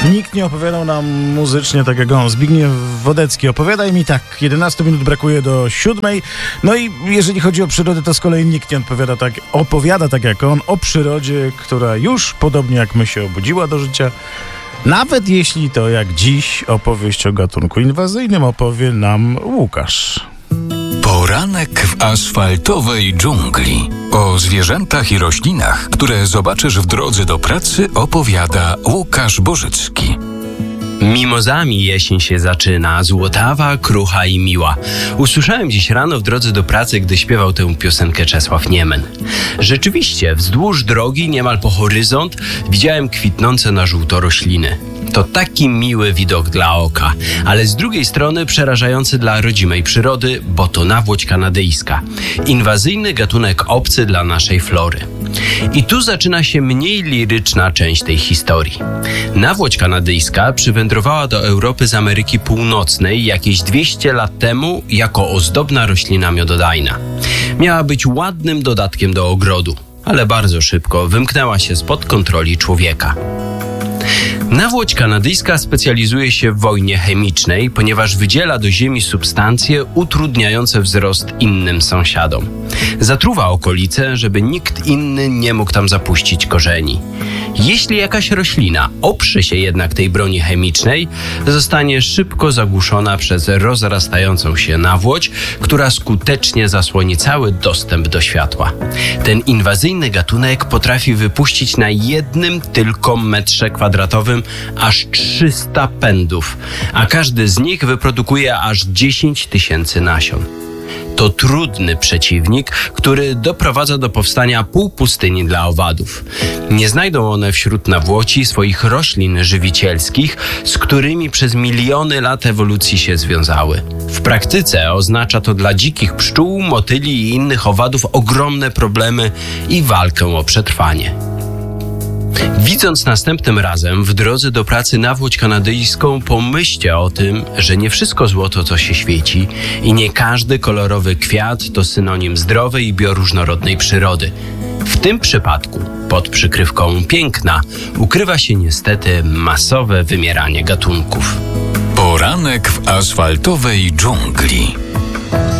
Nikt nie opowiadał nam muzycznie tak jak on. Zbigniew Wodecki. Opowiadaj mi tak. 11 minut brakuje do 7. No i jeżeli chodzi o przyrodę, to z kolei nikt nie opowiada tak jak on o przyrodzie, która już podobnie jak my się obudziła do życia. Nawet jeśli to jak dziś opowieść o gatunku inwazyjnym opowie nam Łukasz. Poranek w asfaltowej dżungli. O zwierzętach i roślinach, które zobaczysz w drodze do pracy, opowiada Łukasz Bożycki. Mimozami jesień się zaczyna, złotawa, krucha i miła. Usłyszałem dziś rano w drodze do pracy, gdy śpiewał tę piosenkę Czesław Niemen. Rzeczywiście, wzdłuż drogi, niemal po horyzont, widziałem kwitnące na żółto rośliny. To taki miły widok dla oka, ale z drugiej strony przerażający dla rodzimej przyrody, bo to nawłoć kanadyjska. Inwazyjny gatunek obcy dla naszej flory. I tu zaczyna się mniej liryczna część tej historii. Nawłoć kanadyjska przywędrowała do Europy z Ameryki Północnej jakieś 200 lat temu jako ozdobna roślina miododajna. Miała być ładnym dodatkiem do ogrodu, ale bardzo szybko wymknęła się spod kontroli człowieka. Nawłoć kanadyjska specjalizuje się w wojnie chemicznej, ponieważ wydziela do ziemi substancje utrudniające wzrost innym sąsiadom. Zatruwa okolice, żeby nikt inny nie mógł tam zapuścić korzeni. Jeśli jakaś roślina oprze się jednak tej broni chemicznej, zostanie szybko zagłuszona przez rozrastającą się nawłoć, która skutecznie zasłoni cały dostęp do światła. Ten inwazyjny gatunek potrafi wypuścić na jednym tylko metrze kwadratowym aż 300 pędów, a każdy z nich wyprodukuje aż 10 000 nasion. To trudny przeciwnik, który doprowadza do powstania półpustyni dla owadów. Nie znajdą one wśród nawłoci swoich roślin żywicielskich, z którymi przez miliony lat ewolucji się związały. W praktyce oznacza to dla dzikich pszczół, motyli i innych owadów ogromne problemy i walkę o przetrwanie. Widząc następnym razem w drodze do pracy nawłoć kanadyjską, pomyślcie o tym, że nie wszystko złoto, co się świeci i nie każdy kolorowy kwiat to synonim zdrowej i bioróżnorodnej przyrody. W tym przypadku pod przykrywką piękna ukrywa się niestety masowe wymieranie gatunków. Poranek w asfaltowej dżungli.